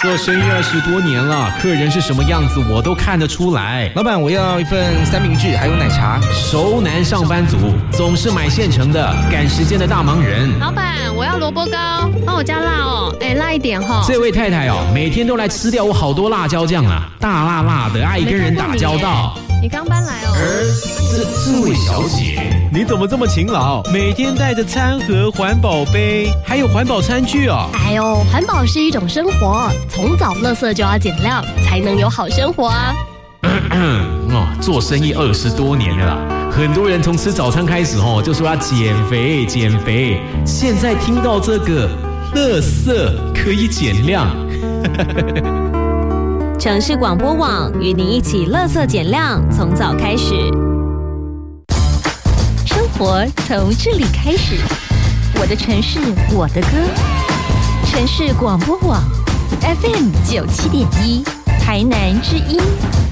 做生意20多年了，客人是什么样子我都看得出来。 老板，我要一份三明治，还有奶茶。 熟男上班族，总是买现成的，赶时间的大忙人。 老板，我要萝卜糕，帮我加辣哦，辣一点哈。 这位太太哦，每天都来吃掉我好多辣椒酱啊，大辣辣的，爱跟人打交道。 你刚搬来哦。 这位小姐，你怎么这么勤劳？每天带着餐盒、环保杯，还有环保餐具哦。 哎呦，环保是一种生活，从早垃圾就要减量，才能有好生活啊。 做生意20多年了啦，很多人从吃早餐开始就说要减肥减肥，现在听到这个垃圾可以减量。 城市广播网与您一起垃圾减量，从早开始。生活从这里开始，我的城市，我的歌。城市广播网 FM 97.1，台南之音。